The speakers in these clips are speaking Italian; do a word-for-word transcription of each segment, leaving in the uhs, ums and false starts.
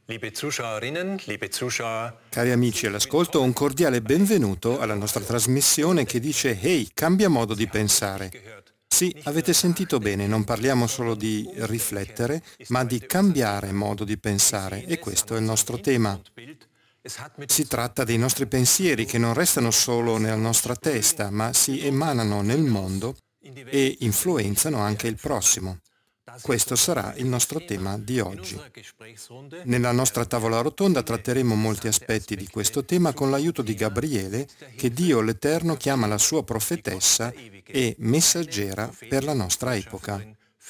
Liebe Zuschauerinnen, liebe Zuschauer. Cari amici all'ascolto, un cordiale benvenuto alla nostra trasmissione che dice «Hey, cambia modo di pensare». Sì, avete sentito bene, non parliamo solo di riflettere, ma di cambiare modo di pensare, e questo è il nostro tema. Si tratta dei nostri pensieri che non restano solo nella nostra testa, ma si emanano nel mondo e influenzano anche il prossimo. Questo sarà il nostro tema di oggi. Nella nostra tavola rotonda tratteremo molti aspetti di questo tema con l'aiuto di Gabriele, che Dio l'Eterno chiama la sua profetessa e messaggera per la nostra epoca.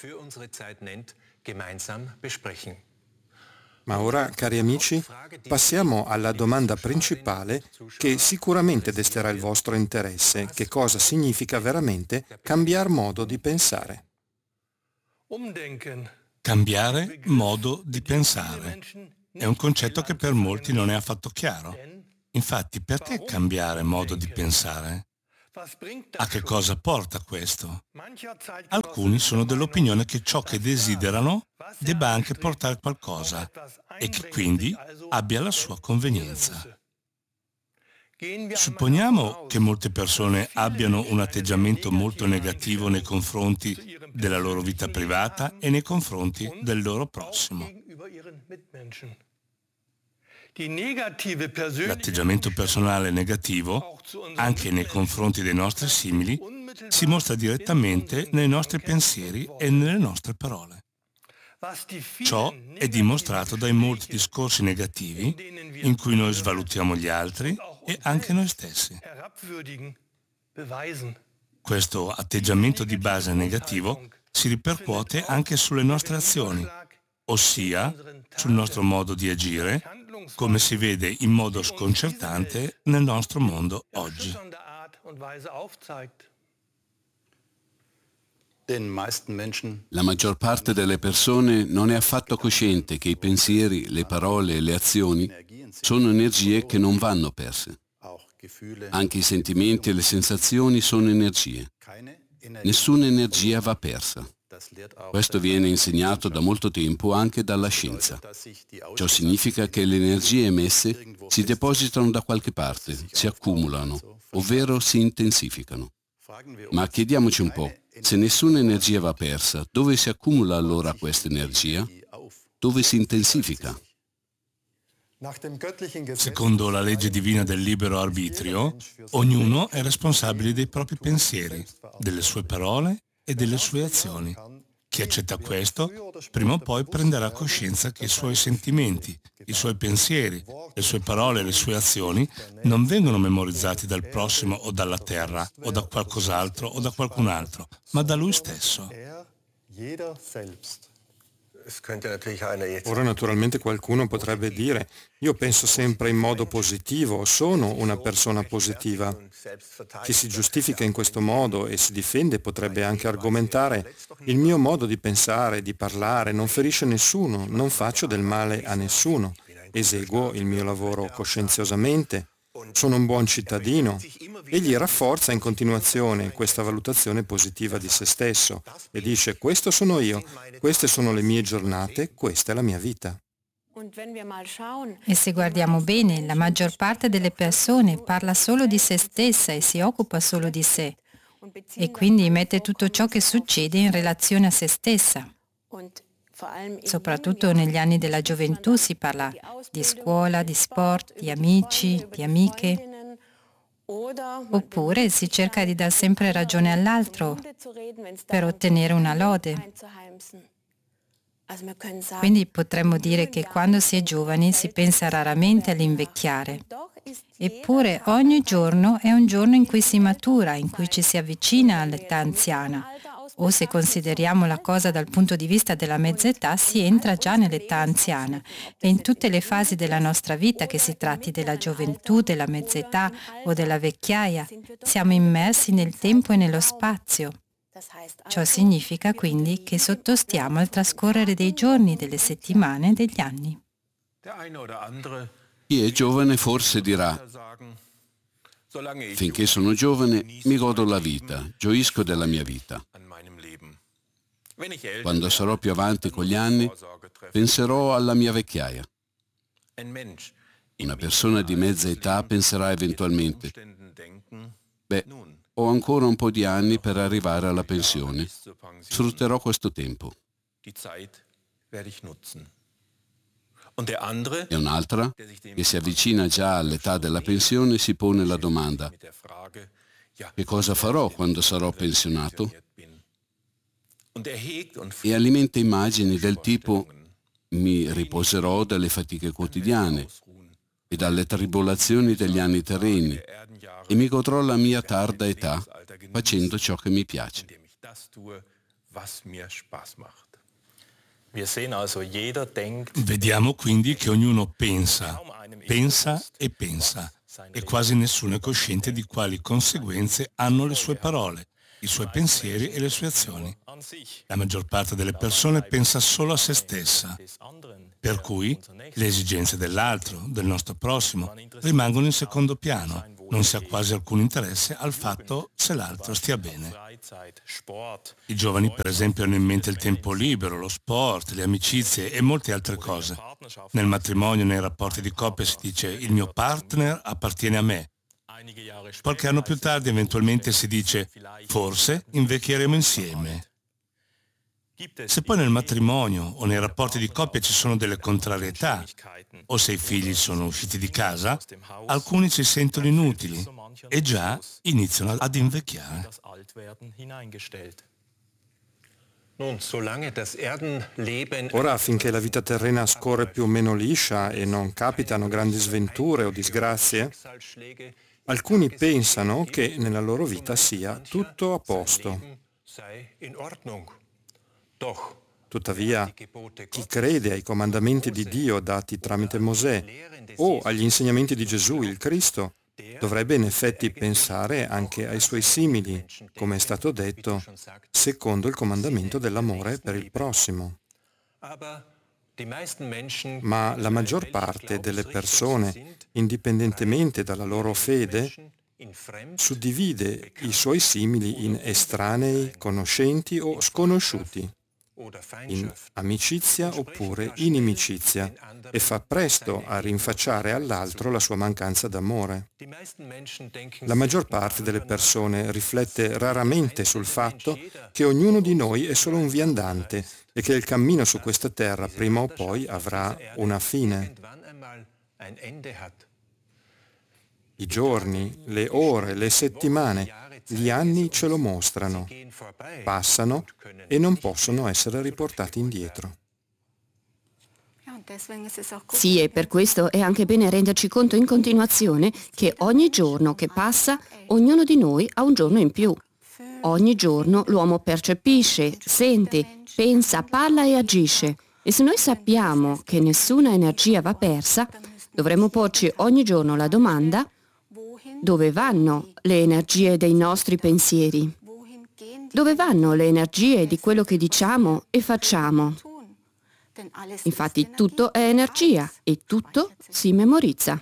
Ma ora, cari amici, passiamo alla domanda principale che sicuramente desterà il vostro interesse: che cosa significa veramente cambiare modo di pensare? Cambiare modo di pensare è un concetto che per molti non è affatto chiaro. Infatti, perché cambiare modo di pensare? A che cosa porta questo? Alcuni sono dell'opinione che ciò che desiderano debba anche portare qualcosa e che quindi abbia la sua convenienza. Supponiamo che molte persone abbiano un atteggiamento molto negativo nei confronti della loro vita privata e nei confronti del loro prossimo. L'atteggiamento personale negativo, anche nei confronti dei nostri simili, si mostra direttamente nei nostri pensieri e nelle nostre parole. Ciò è dimostrato dai molti discorsi negativi in cui noi svalutiamo gli altri e anche noi stessi. Questo atteggiamento di base negativo si ripercuote anche sulle nostre azioni, ossia sul nostro modo di agire, come si vede in modo sconcertante nel nostro mondo oggi. La maggior parte delle persone non è affatto cosciente che i pensieri, le parole e le azioni sono energie che non vanno perse. Anche i sentimenti e le sensazioni sono energie. Nessuna energia va persa. Questo viene insegnato da molto tempo anche dalla scienza. Ciò significa che le energie emesse si depositano da qualche parte, si accumulano, ovvero si intensificano. Ma chiediamoci un po', se nessuna energia va persa, dove si accumula allora questa energia? Dove si intensifica? Secondo la legge divina del libero arbitrio, ognuno è responsabile dei propri pensieri, delle sue parole e delle sue azioni. Chi accetta questo, prima o poi prenderà coscienza che i suoi sentimenti, i suoi pensieri, le sue parole e le sue azioni non vengono memorizzati dal prossimo o dalla terra o da qualcos'altro o da qualcun altro, ma da lui stesso. Ora naturalmente qualcuno potrebbe dire: io penso sempre in modo positivo, sono una persona positiva. Chi si giustifica in questo modo e si difende potrebbe anche argomentare: il mio modo di pensare, di parlare non ferisce nessuno, non faccio del male a nessuno, eseguo il mio lavoro coscienziosamente, sono un buon cittadino. Egli rafforza in continuazione questa valutazione positiva di se stesso e dice: questo sono io, queste sono le mie giornate, questa è la mia vita. E se guardiamo bene, la maggior parte delle persone parla solo di se stessa e si occupa solo di sé, e quindi mette tutto ciò che succede in relazione a se stessa. Soprattutto negli anni della gioventù si parla di scuola, di sport, di amici, di amiche. Oppure si cerca di dar sempre ragione all'altro per ottenere una lode. Quindi potremmo dire che quando si è giovani si pensa raramente all'invecchiare. Eppure ogni giorno è un giorno in cui si matura, in cui ci si avvicina all'età anziana. O se consideriamo la cosa dal punto di vista della mezz'età, si entra già nell'età anziana. E in tutte le fasi della nostra vita, che si tratti della gioventù, della mezz'età o della vecchiaia, siamo immersi nel tempo e nello spazio. Ciò significa quindi che sottostiamo al trascorrere dei giorni, delle settimane e degli anni. Chi è giovane forse dirà: finché sono giovane mi godo la vita, gioisco della mia vita. Quando sarò più avanti con gli anni, penserò alla mia vecchiaia. Una persona di mezza età penserà eventualmente: beh, ho ancora un po' di anni per arrivare alla pensione. Sfrutterò questo tempo. E un'altra, che si avvicina già all'età della pensione, si pone la domanda: che cosa farò quando sarò pensionato? E alimenta immagini del tipo: mi riposerò dalle fatiche quotidiane e dalle tribolazioni degli anni terreni e mi godrò la mia tarda età facendo ciò che mi piace. Vediamo quindi che ognuno pensa, pensa e pensa, e quasi nessuno è cosciente di quali conseguenze hanno le sue parole, i suoi pensieri e le sue azioni. La maggior parte delle persone pensa solo a se stessa, per cui le esigenze dell'altro, del nostro prossimo, rimangono in secondo piano. Non si ha quasi alcun interesse al fatto se l'altro stia bene. I giovani, per esempio, hanno in mente il tempo libero, lo sport, le amicizie e molte altre cose. Nel matrimonio, nei rapporti di coppia si dice: il mio partner appartiene a me. Qualche anno più tardi eventualmente si dice: forse invecchieremo insieme. Se poi nel matrimonio o nei rapporti di coppia ci sono delle contrarietà, o se i figli sono usciti di casa, alcuni si sentono inutili e già iniziano ad invecchiare. Ora, finché la vita terrena scorre più o meno liscia e non capitano grandi sventure o disgrazie, alcuni pensano che nella loro vita sia tutto a posto. Tuttavia, chi crede ai comandamenti di Dio dati tramite Mosè o agli insegnamenti di Gesù, il Cristo, dovrebbe in effetti pensare anche ai suoi simili, come è stato detto, secondo il comandamento dell'amore per il prossimo. Ma la maggior parte delle persone, indipendentemente dalla loro fede, suddivide i suoi simili in estranei, conoscenti o sconosciuti, in amicizia oppure inimicizia, e fa presto a rinfacciare all'altro la sua mancanza d'amore. La maggior parte delle persone riflette raramente sul fatto che ognuno di noi è solo un viandante e che il cammino su questa terra prima o poi avrà una fine. I giorni, le ore, le settimane, gli anni ce lo mostrano, passano e non possono essere riportati indietro. Sì, e per questo è anche bene renderci conto in continuazione che ogni giorno che passa, ognuno di noi ha un giorno in più. Ogni giorno l'uomo percepisce, sente, pensa, parla e agisce. E se noi sappiamo che nessuna energia va persa, dovremmo porci ogni giorno la domanda: dove vanno le energie dei nostri pensieri? Dove vanno le energie di quello che diciamo e facciamo? Infatti tutto è energia e tutto si memorizza.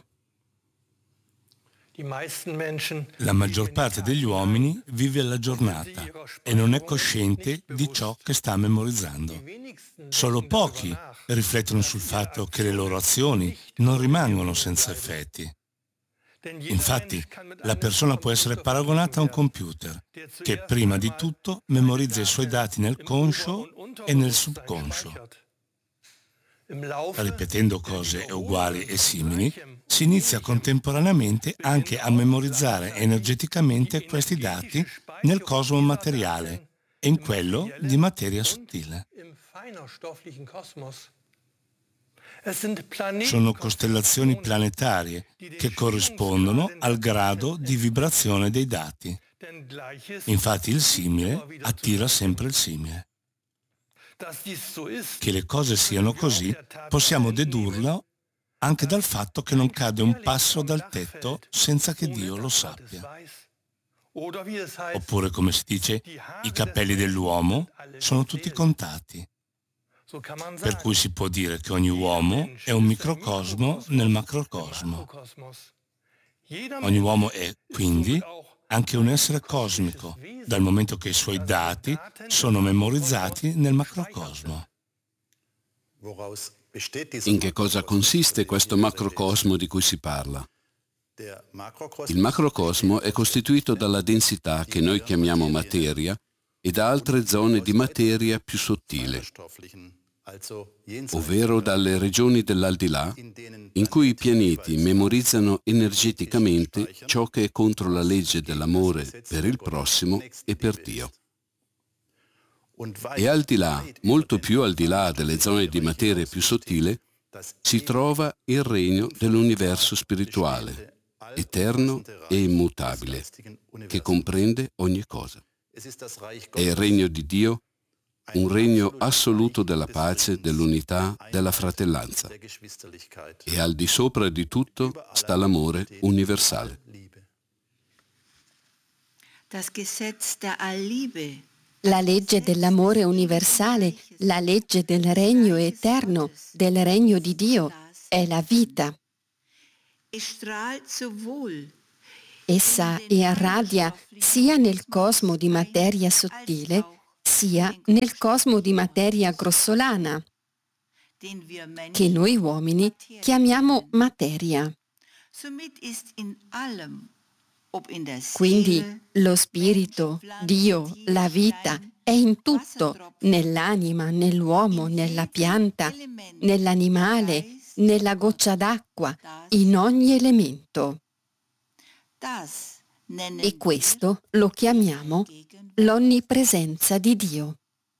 La maggior parte degli uomini vive la giornata e non è cosciente di ciò che sta memorizzando. Solo pochi riflettono sul fatto che le loro azioni non rimangono senza effetti. Infatti, la persona può essere paragonata a un computer che prima di tutto memorizza i suoi dati nel conscio e nel subconscio. Ripetendo cose uguali e simili, si inizia contemporaneamente anche a memorizzare energeticamente questi dati nel cosmo materiale e in quello di materia sottile. Sono costellazioni planetarie che corrispondono al grado di vibrazione dei dati. Infatti il simile attira sempre il simile. Che le cose siano così possiamo dedurlo anche dal fatto che non cade un passo dal tetto senza che Dio lo sappia. Oppure, come si dice, i capelli dell'uomo sono tutti contati. Per cui si può dire che ogni uomo è un microcosmo nel macrocosmo. Ogni uomo è, quindi, anche un essere cosmico, dal momento che i suoi dati sono memorizzati nel macrocosmo. In che cosa consiste questo macrocosmo di cui si parla? Il macrocosmo è costituito dalla densità che noi chiamiamo materia e da altre zone di materia più sottile, ovvero dalle regioni dell'aldilà, in cui i pianeti memorizzano energeticamente ciò che è contro la legge dell'amore per il prossimo e per Dio. E al di là, molto più al di là delle zone di materia più sottile, si trova il regno dell'universo spirituale, eterno e immutabile, che comprende ogni cosa. È il regno di Dio, un regno assoluto della pace, dell'unità, della fratellanza. E al di sopra di tutto sta l'amore universale. La legge dell'amore universale, la legge del regno eterno, del regno di Dio, è la vita. Essa irradia sia nel cosmo di materia sottile, sia nel cosmo di materia grossolana, che noi uomini chiamiamo materia. Quindi lo spirito, Dio, la vita è in tutto, nell'anima, nell'uomo, nella pianta, nell'animale, nella goccia d'acqua, in ogni elemento. E questo lo chiamiamo l'onnipresenza di Dio.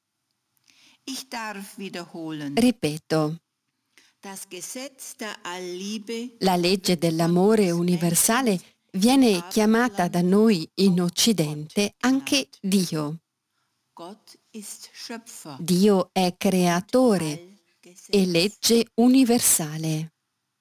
Ripeto, la legge dell'amore universale viene chiamata da noi in Occidente anche Dio. Dio è creatore e legge universale.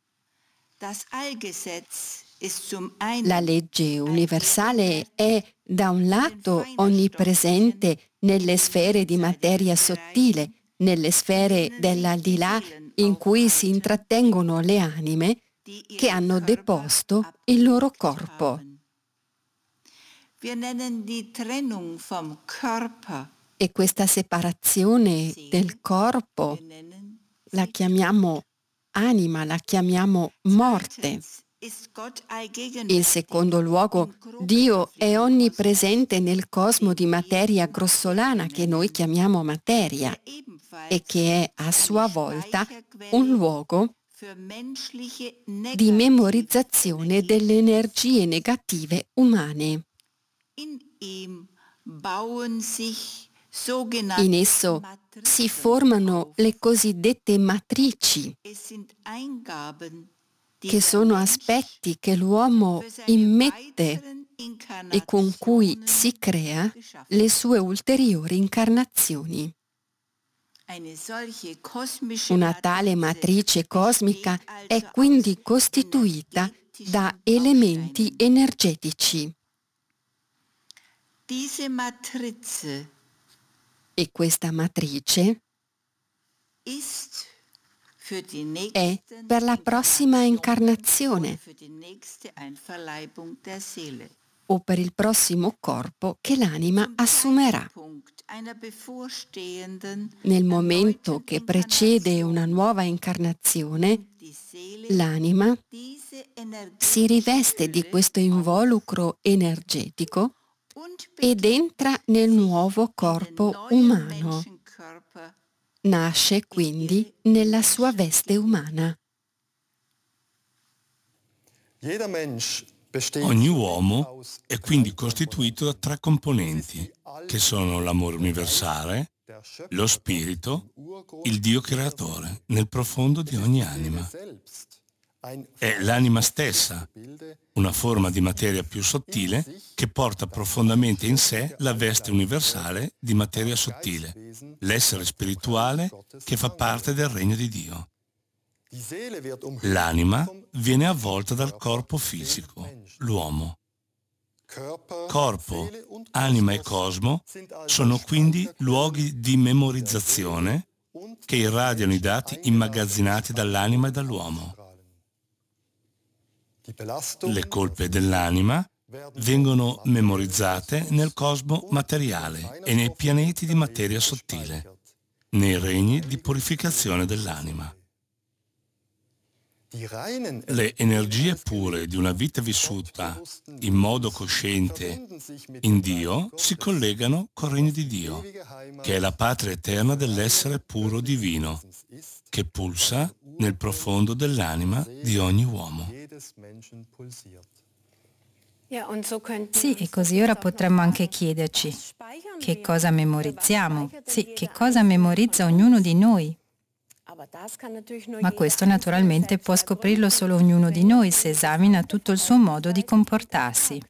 La legge universale è da un lato onnipresente nelle sfere di materia sottile, nelle sfere dell'aldilà in cui si intrattengono le anime che hanno deposto il loro corpo. E questa separazione del corpo la chiamiamo anima, la chiamiamo morte. In secondo luogo, Dio è onnipresente nel cosmo di materia grossolana che noi chiamiamo materia e che è a sua volta un luogo di memorizzazione delle energie negative umane. In esso si formano le cosiddette matrici, che sono aspetti che l'uomo immette e con cui si crea le sue ulteriori incarnazioni. Una tale matrice cosmica è quindi costituita da elementi energetici. E questa matrice è per la prossima incarnazione o per il prossimo corpo che l'anima assumerà. Nel momento che precede una nuova incarnazione, l'anima si riveste di questo involucro energetico ed entra nel nuovo corpo umano. Nasce quindi nella sua veste umana. Ogni uomo è quindi costituito da tre componenti, che sono l'amore universale, lo spirito, il Dio creatore, nel profondo di ogni anima. È l'anima stessa, una forma di materia più sottile che porta profondamente in sé la veste universale di materia sottile, l'essere spirituale che fa parte del regno di Dio. L'anima viene avvolta dal corpo fisico, l'uomo. Corpo, anima e cosmo sono quindi luoghi di memorizzazione che irradiano i dati immagazzinati dall'anima e dall'uomo. Le colpe dell'anima vengono memorizzate nel cosmo materiale e nei pianeti di materia sottile. nei regni di purificazione dell'anima. Le energie pure di una vita vissuta in modo cosciente in Dio si collegano col regno di Dio, che è la patria eterna dell'essere puro divino, che pulsa nel profondo dell'anima di ogni uomo. Sì, e così ora potremmo anche chiederci che cosa memorizziamo, sì, che cosa memorizza ognuno di noi. Ma questo naturalmente può scoprirlo solo ognuno di noi se esamina tutto il suo modo di comportarsi.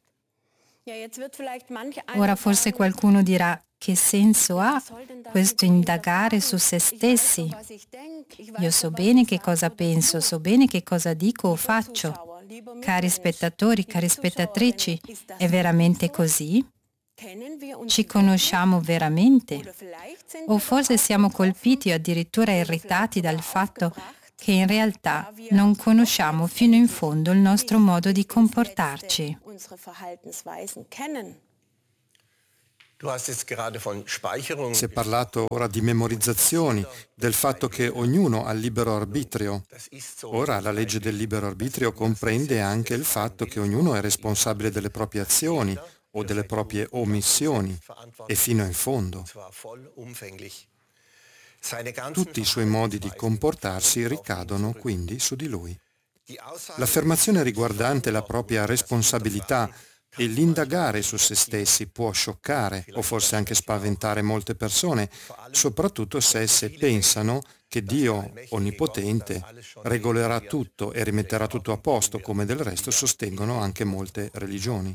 Ora forse qualcuno dirà: che senso ha questo indagare su se stessi? Io so bene che cosa penso, so bene che cosa dico o faccio. Cari spettatori, cari spettatrici, è veramente così? Ci conosciamo veramente? O forse siamo colpiti o addirittura irritati dal fatto che in realtà non conosciamo fino in fondo il nostro modo di comportarci. Si è parlato ora di memorizzazioni, del fatto che ognuno ha il libero arbitrio. Ora la legge del libero arbitrio comprende anche il fatto che ognuno è responsabile delle proprie azioni o delle proprie omissioni, e fino in fondo. Tutti i suoi modi di comportarsi ricadono quindi su di lui. L'affermazione riguardante la propria responsabilità e l'indagare su se stessi può scioccare o forse anche spaventare molte persone, soprattutto se esse pensano che Dio Onnipotente regolerà tutto e rimetterà tutto a posto, come del resto sostengono anche molte religioni.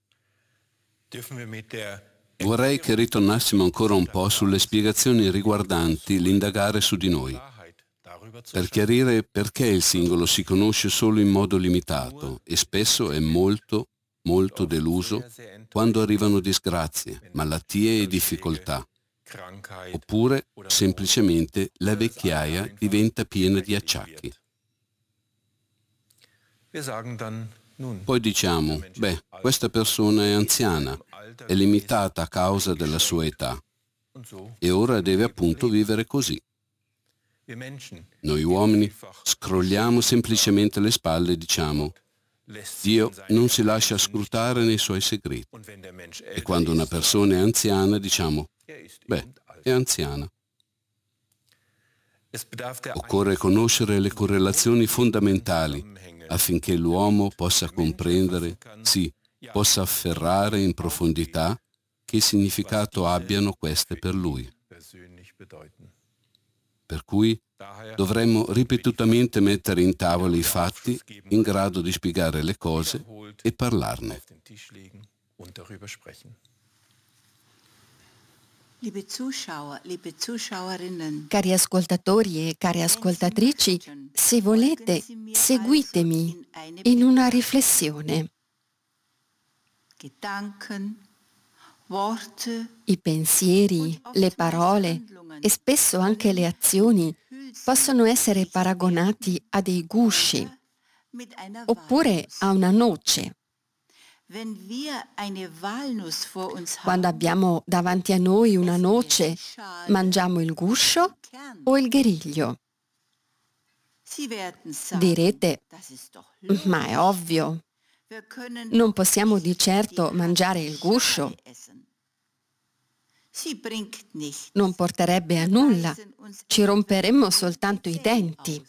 Vorrei che ritornassimo ancora un po' sulle spiegazioni riguardanti l'indagare su di noi, per chiarire perché il singolo si conosce solo in modo limitato e spesso è molto, molto deluso quando arrivano disgrazie, malattie e difficoltà, oppure semplicemente la vecchiaia diventa piena di acciacchi. Poi diciamo, beh, questa persona è anziana, è limitata a causa della sua età e ora deve appunto vivere così. Noi uomini scrolliamo semplicemente le spalle e diciamo: Dio non si lascia scrutare nei suoi segreti. E quando una persona è anziana diciamo: beh, è anziana. Occorre conoscere le correlazioni fondamentali affinché l'uomo possa comprendere, sì, possa afferrare in profondità che significato abbiano queste per lui. Per cui dovremmo ripetutamente mettere in tavola i fatti in grado di spiegare le cose e parlarne. Cari ascoltatori e cari ascoltatrici, se volete, seguitemi in una riflessione. I pensieri, le parole e spesso anche le azioni possono essere paragonati a dei gusci oppure a una noce. Quando abbiamo davanti a noi una noce, mangiamo il guscio o il guerriglio? Direte, ma è ovvio, non possiamo di certo mangiare il guscio. Non porterebbe a nulla, ci romperemmo soltanto i denti.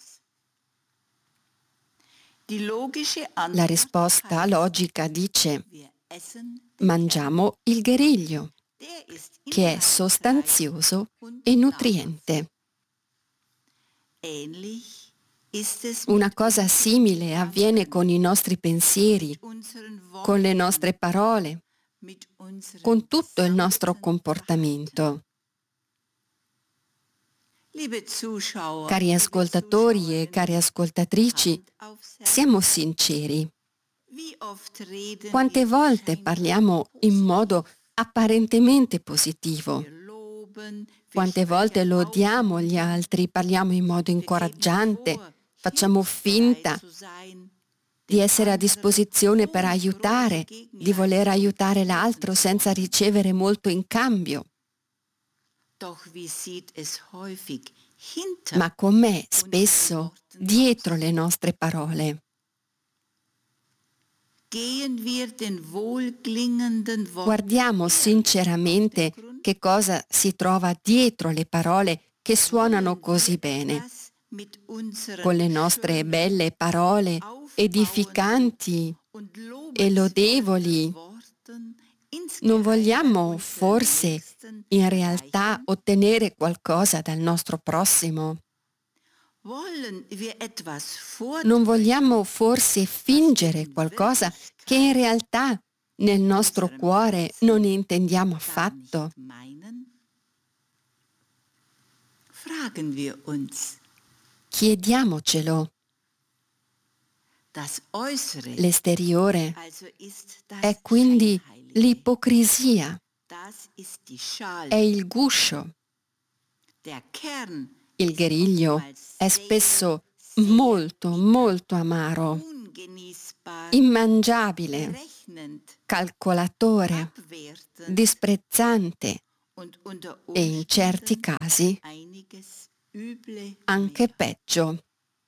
La risposta logica dice: mangiamo il guerriglio, che è sostanzioso e nutriente. Una cosa simile avviene con i nostri pensieri, con le nostre parole, con tutto il nostro comportamento. Cari ascoltatori e cari ascoltatrici, siamo sinceri. Quante volte parliamo in modo apparentemente positivo? Quante volte lodiamo gli altri, parliamo in modo incoraggiante, facciamo finta di essere a disposizione per aiutare, di voler aiutare l'altro senza ricevere molto in cambio. Ma com'è spesso dietro le nostre parole? Guardiamo sinceramente che cosa si trova dietro le parole che suonano così bene. Con le nostre belle parole edificanti e lodevoli, non vogliamo forse in realtà ottenere qualcosa dal nostro prossimo? Non vogliamo forse fingere qualcosa che in realtà nel nostro cuore non intendiamo affatto? Chiediamocelo. L'esteriore è quindi l'ipocrisia, è il guscio. Il griglio è spesso molto, molto amaro, immangiabile, calcolatore, disprezzante e in certi casi anche peggio.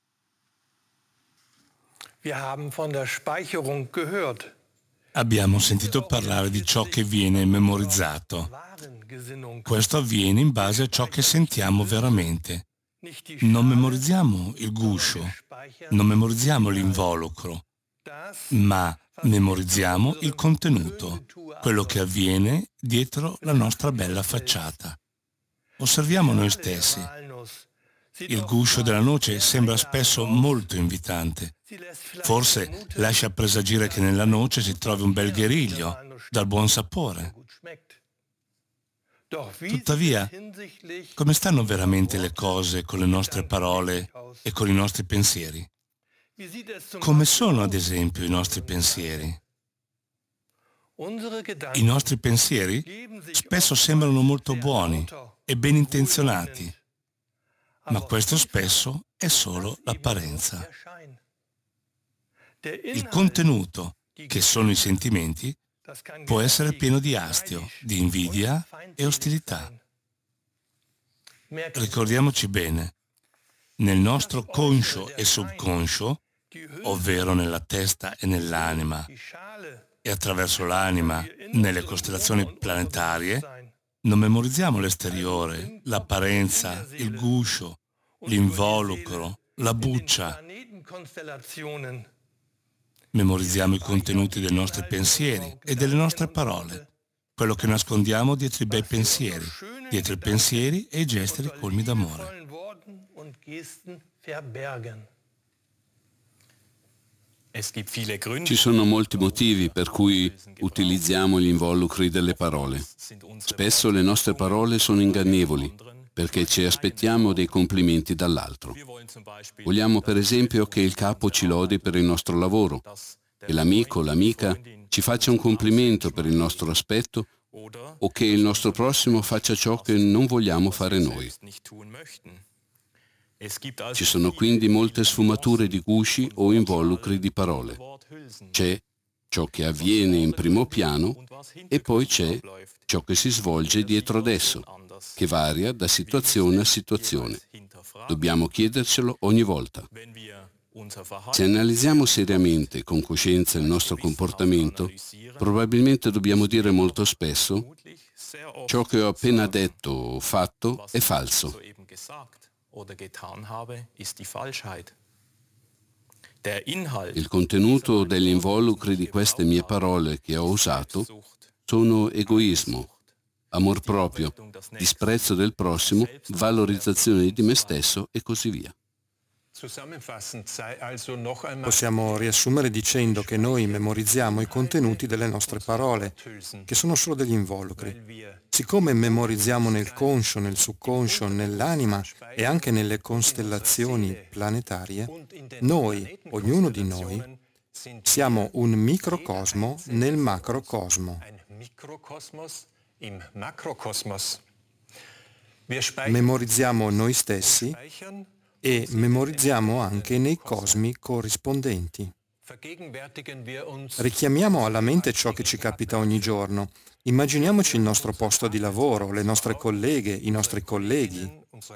Wir haben von der Speicherung gehört. Abbiamo sentito parlare di ciò che viene memorizzato. Questo avviene in base a ciò che sentiamo veramente. Non memorizziamo il guscio, non memorizziamo l'involucro, ma memorizziamo il contenuto, quello che avviene dietro la nostra bella facciata. Osserviamo noi stessi. Il guscio della noce sembra spesso molto invitante. Forse lascia presagire che nella noce si trovi un bel guerriglio, dal buon sapore. Tuttavia, come stanno veramente le cose con le nostre parole e con i nostri pensieri? Come sono, ad esempio, i nostri pensieri? I nostri pensieri spesso sembrano molto buoni e ben intenzionati, ma questo spesso è solo l'apparenza. Il contenuto, che sono i sentimenti, può essere pieno di astio, di invidia e ostilità. Ricordiamoci bene, nel nostro conscio e subconscio, ovvero nella testa e nell'anima, e attraverso l'anima nelle costellazioni planetarie, non memorizziamo l'esteriore, l'apparenza, il guscio, l'involucro, la buccia. Memorizziamo i contenuti dei nostri pensieri e delle nostre parole, quello che nascondiamo dietro i bei pensieri, dietro i pensieri e i gesti colmi d'amore. Ci sono molti motivi per cui utilizziamo gli involucri delle parole. Spesso le nostre parole sono ingannevoli, perché ci aspettiamo dei complimenti dall'altro. Vogliamo per esempio che il capo ci lodi per il nostro lavoro, che l'amico o l'amica ci faccia un complimento per il nostro aspetto o che il nostro prossimo faccia ciò che non vogliamo fare noi. Ci sono quindi molte sfumature di gusci o involucri di parole. C'è ciò che avviene in primo piano e poi c'è ciò che si svolge dietro ad esso, che varia da situazione a situazione. Dobbiamo chiedercelo ogni volta. Se analizziamo seriamente e con coscienza il nostro comportamento, probabilmente dobbiamo dire molto spesso: ciò che ho appena detto o fatto è falso. Il contenuto degli involucri di queste mie parole che ho usato sono egoismo, amor proprio, disprezzo del prossimo, valorizzazione di me stesso e così via. Possiamo riassumere dicendo che noi memorizziamo i contenuti delle nostre parole, che sono solo degli involucri. Siccome memorizziamo nel conscio, nel subconscio, nell'anima e anche nelle costellazioni planetarie, noi, ognuno di noi, siamo un microcosmo nel macrocosmo. Memorizziamo noi stessi e memorizziamo anche nei cosmi corrispondenti. Richiamiamo alla mente ciò che ci capita ogni giorno. Immaginiamoci il nostro posto di lavoro, le nostre colleghe, i nostri colleghi.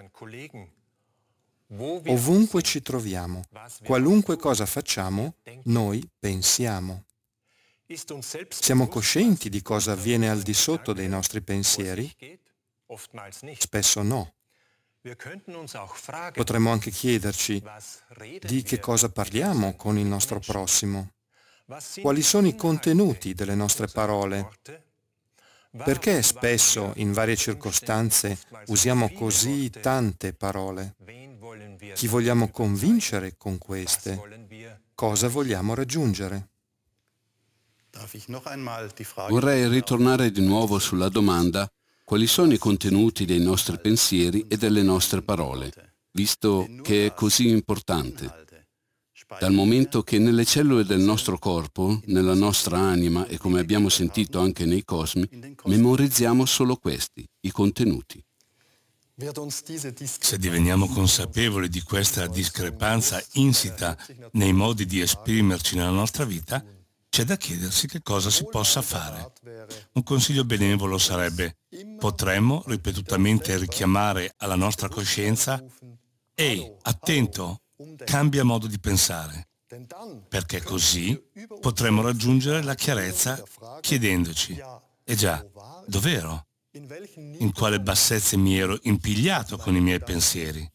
Ovunque ci troviamo, qualunque cosa facciamo, noi pensiamo. Siamo coscienti di cosa avviene al di sotto dei nostri pensieri? Spesso no. Potremmo anche chiederci di che cosa parliamo con il nostro prossimo. Quali sono i contenuti delle nostre parole? Perché spesso, in varie circostanze, usiamo così tante parole? Chi vogliamo convincere con queste? Cosa vogliamo raggiungere? Vorrei ritornare di nuovo sulla domanda: quali sono i contenuti dei nostri pensieri e delle nostre parole, visto che è così importante? Dal momento che nelle cellule del nostro corpo, nella nostra anima e come abbiamo sentito anche nei cosmi, memorizziamo solo questi, i contenuti. Se diveniamo consapevoli di questa discrepanza insita nei modi di esprimerci nella nostra vita, c'è da chiedersi che cosa si possa fare. Un consiglio benevolo sarebbe: potremmo ripetutamente richiamare alla nostra coscienza: ehi, attento, cambia modo di pensare, perché così potremmo raggiungere la chiarezza chiedendoci: eh già, dov'ero? In quale bassezze mi ero impigliato con i miei pensieri?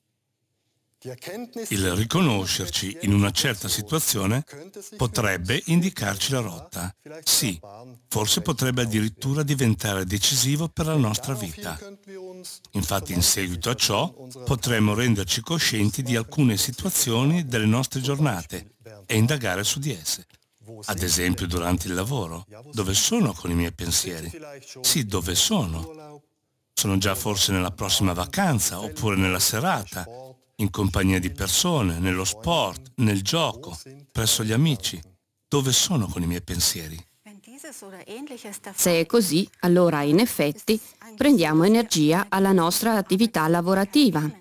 Il riconoscerci in una certa situazione potrebbe indicarci la rotta. Sì, forse potrebbe addirittura diventare decisivo per la nostra vita. Infatti, in seguito a ciò, potremmo renderci coscienti di alcune situazioni delle nostre giornate e indagare su di esse. Ad esempio, durante il lavoro. Dove sono con i miei pensieri? Sì, dove sono? Sono già forse nella prossima vacanza oppure nella serata, in compagnia di persone, nello sport, nel gioco, presso gli amici. Dove sono con i miei pensieri? Se è così, allora in effetti prendiamo energia alla nostra attività lavorativa.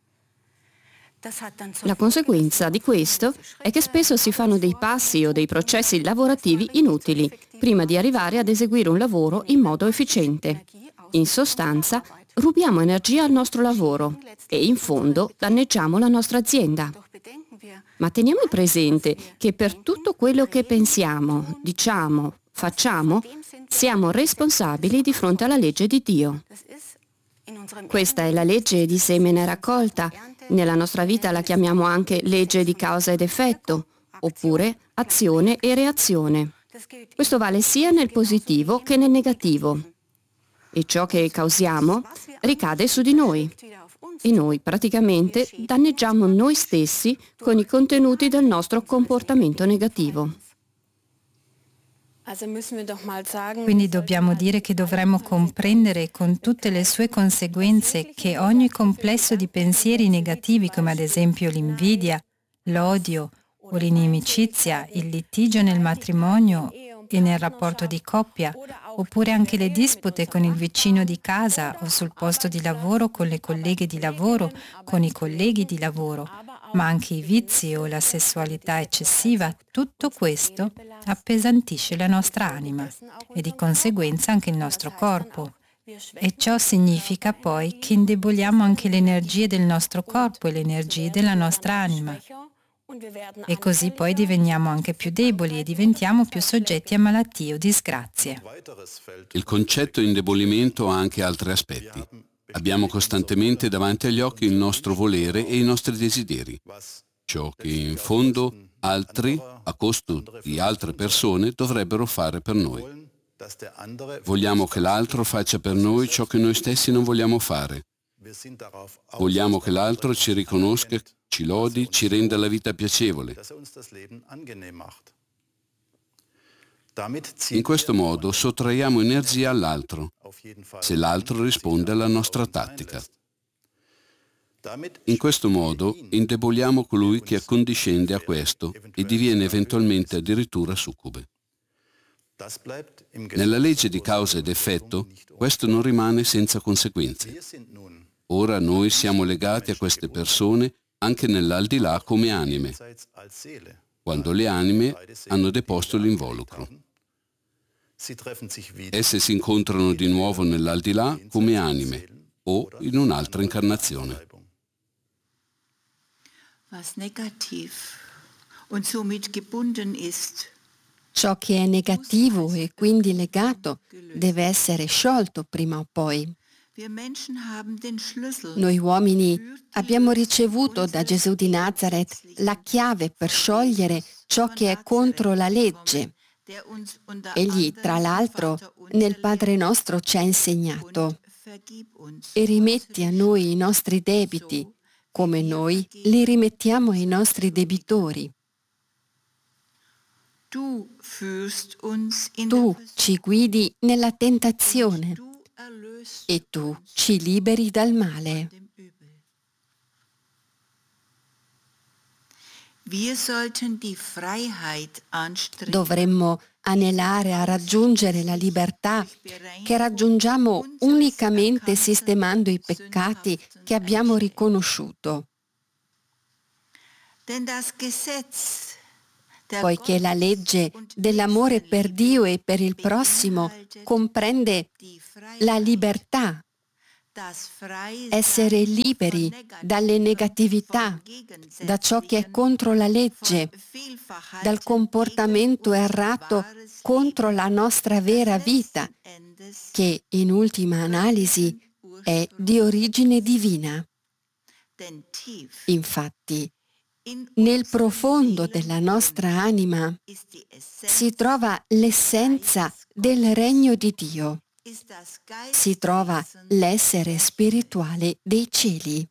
La conseguenza di questo è che spesso si fanno dei passi o dei processi lavorativi inutili prima di arrivare ad eseguire un lavoro in modo efficiente. In sostanza, rubiamo energia al nostro lavoro e in fondo danneggiamo la nostra azienda. Ma teniamo presente che per tutto quello che pensiamo, diciamo, facciamo, siamo responsabili di fronte alla legge di Dio. Questa è la legge di semine e raccolta. Nella nostra vita la chiamiamo anche legge di causa ed effetto, oppure azione e reazione. Questo vale sia nel positivo che nel negativo. E ciò che causiamo ricade su di noi. E noi praticamente danneggiamo noi stessi con i contenuti del nostro comportamento negativo. Quindi dobbiamo dire che dovremmo comprendere con tutte le sue conseguenze che ogni complesso di pensieri negativi, come ad esempio l'invidia, l'odio o l'inimicizia, il litigio nel matrimonio e nel rapporto di coppia, oppure anche le dispute con il vicino di casa o sul posto di lavoro con le colleghe di lavoro, con i colleghi di lavoro, ma anche i vizi o la sessualità eccessiva, tutto questo appesantisce la nostra anima e di conseguenza anche il nostro corpo. E ciò significa poi che indeboliamo anche le energie del nostro corpo e le energie della nostra anima. E così poi diveniamo anche più deboli e diventiamo più soggetti a malattie o disgrazie. Il concetto indebolimento ha anche altri aspetti. Abbiamo costantemente davanti agli occhi il nostro volere e i nostri desideri, ciò che in fondo altri, a costo di altre persone, dovrebbero fare per noi. Vogliamo che l'altro faccia per noi ciò che noi stessi non vogliamo fare. Vogliamo che l'altro ci riconosca, ci lodi, ci renda la vita piacevole. In questo modo sottraiamo energia all'altro, se l'altro risponde alla nostra tattica. In questo modo indeboliamo colui che accondiscende a questo e diviene eventualmente addirittura succube. Nella legge di causa ed effetto, questo non rimane senza conseguenze. Ora noi siamo legati a queste persone anche nell'aldilà come anime. quando le anime hanno deposto l'involucro. Esse si incontrano di nuovo nell'aldilà come anime o in un'altra incarnazione. Was negativ und somit gebunden ist. Ciò che è negativo e quindi legato deve essere sciolto prima o poi. Noi uomini abbiamo ricevuto da Gesù di Nazareth la chiave per sciogliere ciò che è contro la legge. Egli, tra l'altro, nel Padre nostro ci ha insegnato: e rimetti a noi i nostri debiti, come noi li rimettiamo ai nostri debitori. Tu ci guidi nella tentazione e tu ci liberi dal male. Dovremmo anelare a raggiungere la libertà che raggiungiamo unicamente sistemando i peccati che abbiamo riconosciuto. Poiché la legge dell'amore per Dio e per il prossimo comprende la libertà, essere liberi dalle negatività, da ciò che è contro la legge, dal comportamento errato contro la nostra vera vita, che in ultima analisi è di origine divina. Infatti, nel profondo della nostra anima si trova l'essenza del regno di Dio. Si trova l'essere spirituale dei cieli.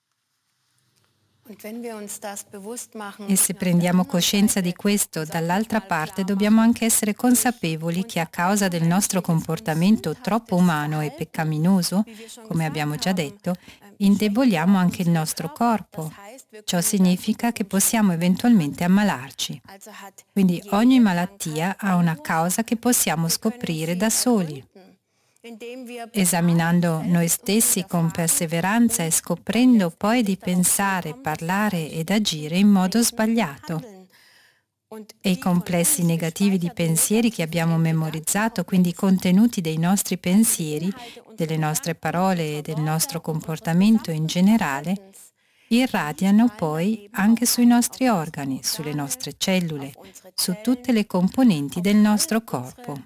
E se prendiamo coscienza di questo, dall'altra parte dobbiamo anche essere consapevoli che a causa del nostro comportamento troppo umano e peccaminoso, come abbiamo già detto, indeboliamo anche il nostro corpo. Ciò significa che possiamo eventualmente ammalarci. Quindi ogni malattia ha una causa che possiamo scoprire da soli. Esaminando noi stessi con perseveranza e scoprendo poi di pensare, parlare ed agire in modo sbagliato. E i complessi negativi di pensieri che abbiamo memorizzato, quindi i contenuti dei nostri pensieri, delle nostre parole e del nostro comportamento in generale, irradiano poi anche sui nostri organi, sulle nostre cellule, su tutte le componenti del nostro corpo.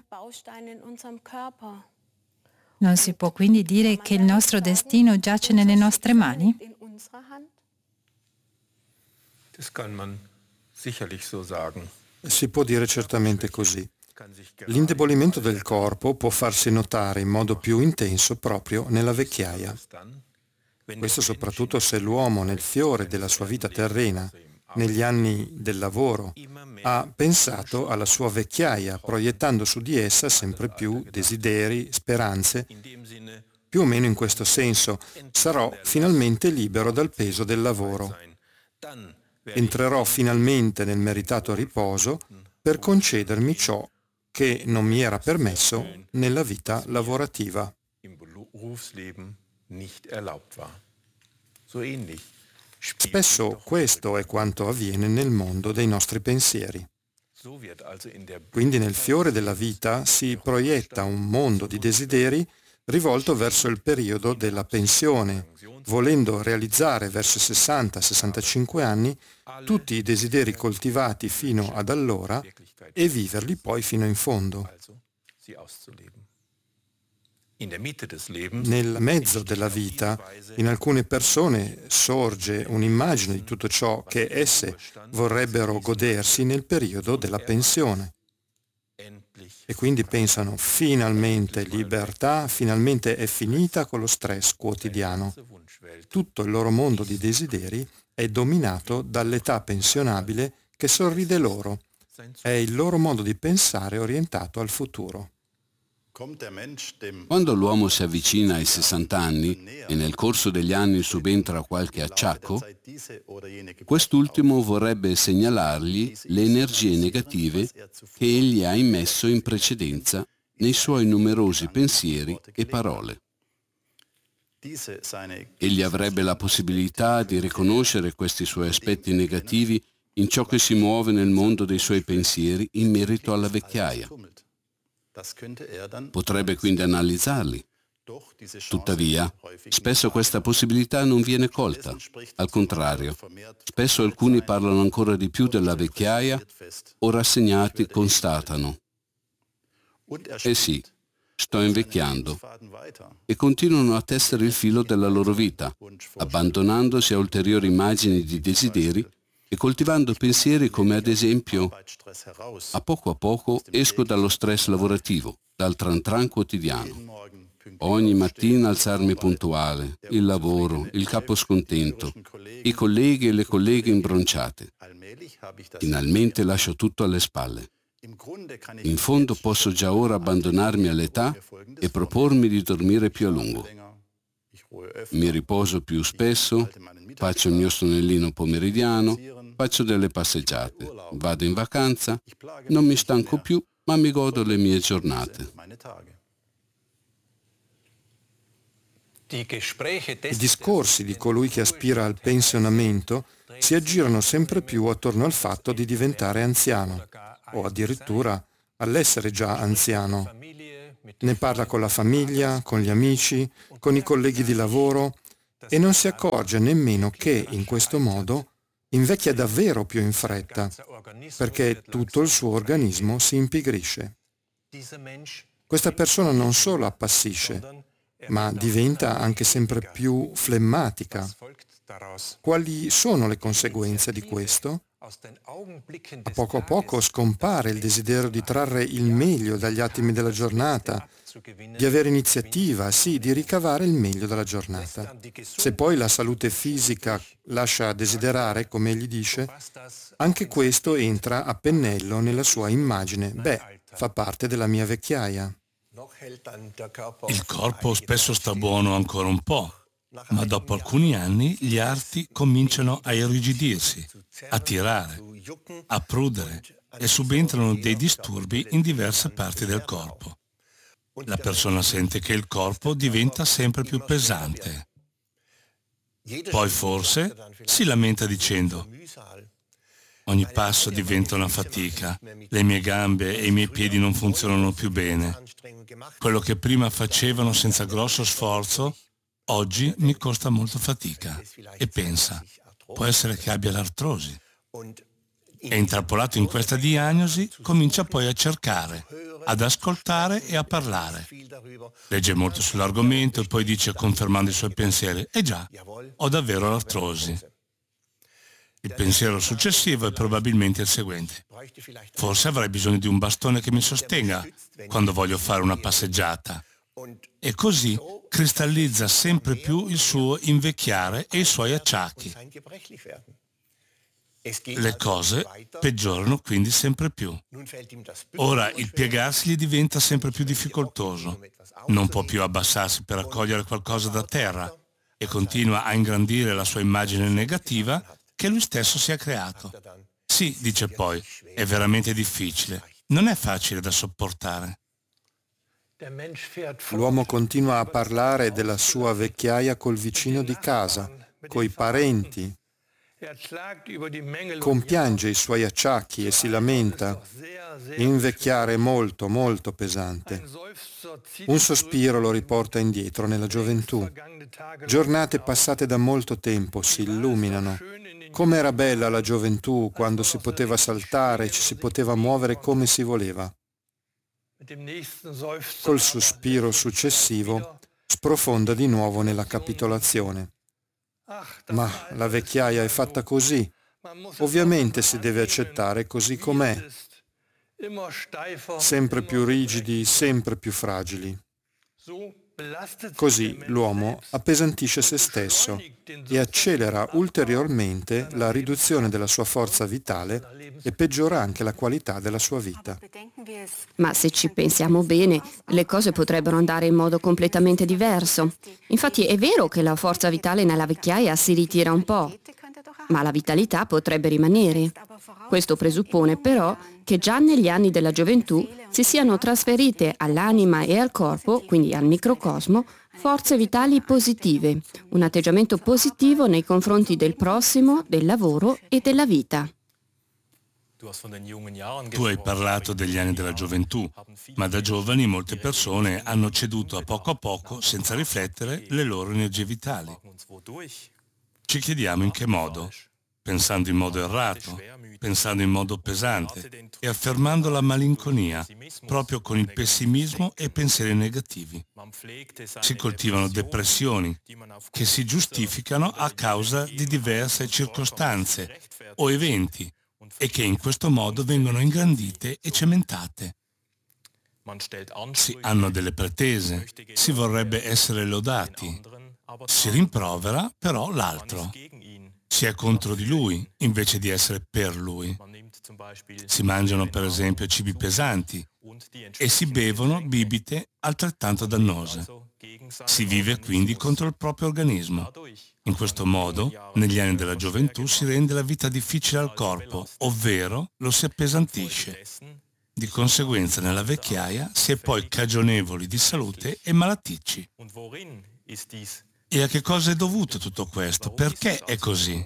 Non si può quindi dire che il nostro destino giace nelle nostre mani? Das kann man sicherlich so sagen. Si può dire certamente così. L'indebolimento del corpo può farsi notare in modo più intenso proprio nella vecchiaia. Questo soprattutto se l'uomo nel fiore della sua vita terrena, negli anni del lavoro, ha pensato alla sua vecchiaia, proiettando su di essa sempre più desideri, speranze. Più o meno in questo senso, sarò finalmente libero dal peso del lavoro. Entrerò finalmente nel meritato riposo per concedermi ciò che non mi era permesso nella vita lavorativa. Spesso questo è quanto avviene nel mondo dei nostri pensieri. Quindi nel fiore della vita si proietta un mondo di desideri rivolto verso il periodo della pensione, volendo realizzare verso sessanta sessantacinque anni tutti i desideri coltivati fino ad allora e viverli poi fino in fondo. Nel mezzo della vita, in alcune persone sorge un'immagine di tutto ciò che esse vorrebbero godersi nel periodo della pensione. E quindi pensano: finalmente libertà, finalmente è finita con lo stress quotidiano. Tutto il loro mondo di desideri è dominato dall'età pensionabile che sorride loro. È il loro modo di pensare orientato al futuro. Quando l'uomo si avvicina ai sessanta anni e nel corso degli anni subentra qualche acciacco, quest'ultimo vorrebbe segnalargli le energie negative che egli ha immesso in precedenza nei suoi numerosi pensieri e parole. Egli avrebbe la possibilità di riconoscere questi suoi aspetti negativi in ciò che si muove nel mondo dei suoi pensieri in merito alla vecchiaia. Potrebbe quindi analizzarli. Tuttavia, spesso questa possibilità non viene colta. Al contrario, spesso alcuni parlano ancora di più della vecchiaia o rassegnati constatano: eh sì, sto invecchiando, e continuano a tessere il filo della loro vita, abbandonandosi a ulteriori immagini di desideri e coltivando pensieri come ad esempio: a poco a poco esco dallo stress lavorativo, dal tran tran quotidiano. Ogni mattina alzarmi puntuale, il lavoro, il capo scontento, i colleghi e le colleghe imbronciate. Finalmente lascio tutto alle spalle. In fondo posso già ora abbandonarmi all'età e propormi di dormire più a lungo. Mi riposo più spesso, faccio il mio sonnellino pomeridiano, faccio delle passeggiate, vado in vacanza, non mi stanco più, ma mi godo le mie giornate. I discorsi di colui che aspira al pensionamento si aggirano sempre più attorno al fatto di diventare anziano, o addirittura all'essere già anziano. Ne parla con la famiglia, con gli amici, con i colleghi di lavoro, e non si accorge nemmeno che, in questo modo, invecchia davvero più in fretta, perché tutto il suo organismo si impigrisce. Questa persona non solo appassisce, ma diventa anche sempre più flemmatica. Quali sono le conseguenze di questo? A poco a poco scompare il desiderio di trarre il meglio dagli attimi della giornata, di avere iniziativa, sì, di ricavare il meglio dalla giornata. Se poi la salute fisica lascia desiderare, come egli dice, anche questo entra a pennello nella sua immagine. Beh, fa parte della mia vecchiaia. Il corpo spesso sta buono ancora un po', ma dopo alcuni anni gli arti cominciano a irrigidirsi, a tirare, a prudere e subentrano dei disturbi in diverse parti del corpo. La persona sente che il corpo diventa sempre più pesante. Poi forse si lamenta dicendo: ogni passo diventa una fatica, le mie gambe e i miei piedi non funzionano più bene. Quello che prima facevano senza grosso sforzo, oggi mi costa molto fatica. E pensa, può essere che abbia l'artrosi. E intrappolato in questa diagnosi, comincia poi a cercare, ad ascoltare e a parlare. Legge molto sull'argomento e poi dice, confermando i suoi pensieri: eh già, ho davvero l'artrosi. Il pensiero successivo è probabilmente il seguente: forse avrei bisogno di un bastone che mi sostenga quando voglio fare una passeggiata. E così cristallizza sempre più il suo invecchiare e i suoi acciacchi. Le cose peggiorano quindi sempre più. Ora il piegarsi gli diventa sempre più difficoltoso. Non può più abbassarsi per raccogliere qualcosa da terra e continua a ingrandire la sua immagine negativa che lui stesso si è creato. Sì, dice poi, è veramente difficile, non è facile da sopportare. L'uomo continua a parlare della sua vecchiaia col vicino di casa, coi parenti, compiange i suoi acciacchi e si lamenta. Invecchiare è molto, molto pesante. Un sospiro lo riporta indietro nella gioventù. Giornate passate da molto tempo si illuminano. Com'era bella la gioventù, quando si poteva saltare e ci si poteva muovere come si voleva. Col sospiro successivo sprofonda di nuovo nella capitolazione. Ma la vecchiaia è fatta così. Ovviamente si deve accettare così com'è. Sempre più rigidi, sempre più fragili. Così l'uomo appesantisce se stesso e accelera ulteriormente la riduzione della sua forza vitale e peggiora anche la qualità della sua vita. Ma se ci pensiamo bene, le cose potrebbero andare in modo completamente diverso. Infatti è vero che la forza vitale nella vecchiaia si ritira un po', ma la vitalità potrebbe rimanere. Questo presuppone però che già negli anni della gioventù si siano trasferite all'anima e al corpo, quindi al microcosmo, forze vitali positive, un atteggiamento positivo nei confronti del prossimo, del lavoro e della vita. Tu hai parlato degli anni della gioventù, ma da giovani molte persone hanno ceduto a poco a poco, senza riflettere, le loro energie vitali. Ci chiediamo in che modo? Pensando in modo errato, pensando in modo pesante e affermando la malinconia, proprio con il pessimismo e pensieri negativi. Si coltivano depressioni che si giustificano a causa di diverse circostanze o eventi e che in questo modo vengono ingrandite e cementate. Si hanno delle pretese, si vorrebbe essere lodati, si rimprovera però l'altro. Si è contro di lui invece di essere per lui. Si mangiano per esempio cibi pesanti e si bevono bibite altrettanto dannose. Si vive quindi contro il proprio organismo. In questo modo, negli anni della gioventù si rende la vita difficile al corpo, ovvero lo si appesantisce. Di conseguenza nella vecchiaia si è poi cagionevoli di salute e malaticci. E a che cosa è dovuto tutto questo? Perché è così?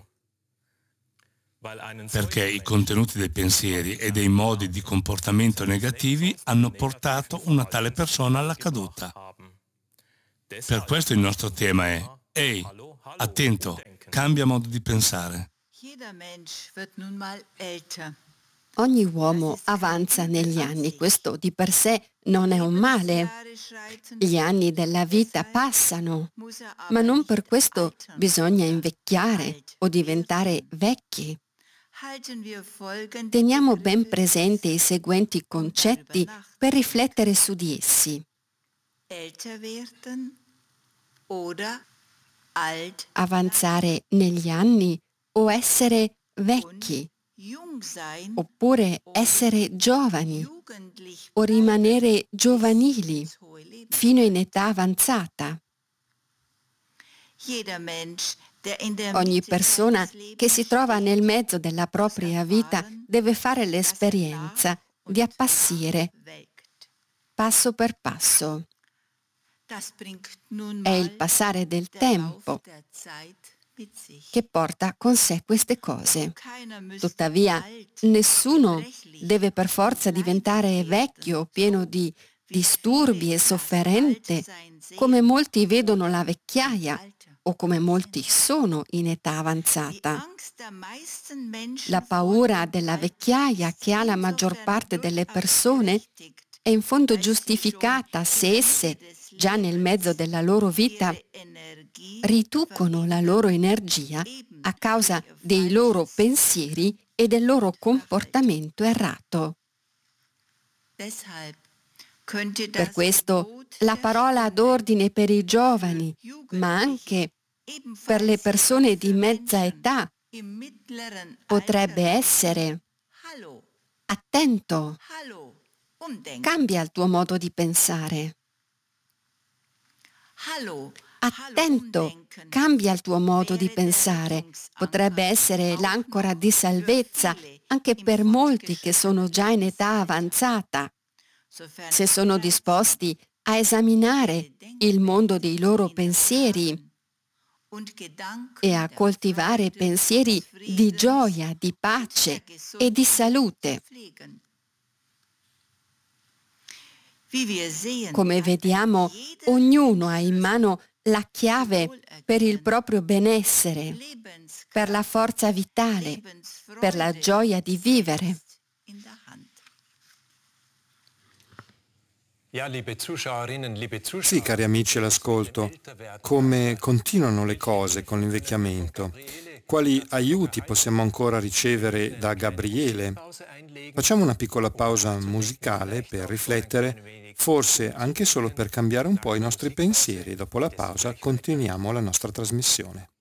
Perché i contenuti dei pensieri e dei modi di comportamento negativi hanno portato una tale persona alla caduta. Per questo il nostro tema è: ehi, attento, cambia modo di pensare. Ogni uomo avanza negli anni, questo di per sé non è un male. Gli anni della vita passano, ma non per questo bisogna invecchiare o diventare vecchi. Teniamo ben presente i seguenti concetti per riflettere su di essi. Avanzare negli anni o essere vecchi, oppure essere giovani o rimanere giovanili fino in età avanzata. Ogni persona che si trova nel mezzo della propria vita deve fare l'esperienza di appassire passo per passo. È il passare del tempo che porta con sé queste cose. Tuttavia, nessuno deve per forza diventare vecchio, pieno di disturbi e sofferente, come molti vedono la vecchiaia o come molti sono in età avanzata. La paura della vecchiaia che ha la maggior parte delle persone è in fondo giustificata se esse, già nel mezzo della loro vita, riducono la loro energia a causa dei loro pensieri e del loro comportamento errato. Per questo la parola d'ordine per i giovani, ma anche per le persone di mezza età, potrebbe essere: attento, cambia il tuo modo di pensare. Attento, cambia il tuo modo di pensare. Potrebbe essere l'ancora di salvezza anche per molti che sono già in età avanzata, se sono disposti a esaminare il mondo dei loro pensieri e a coltivare pensieri di gioia, di pace e di salute. Come vediamo, ognuno ha in mano la chiave per il proprio benessere, per la forza vitale, per la gioia di vivere. Sì, cari amici all'ascolto, come continuano le cose con l'invecchiamento? Quali aiuti possiamo ancora ricevere da Gabriele? Facciamo una piccola pausa musicale per riflettere, forse anche solo per cambiare un po' i nostri pensieri, e dopo la pausa continuiamo la nostra trasmissione.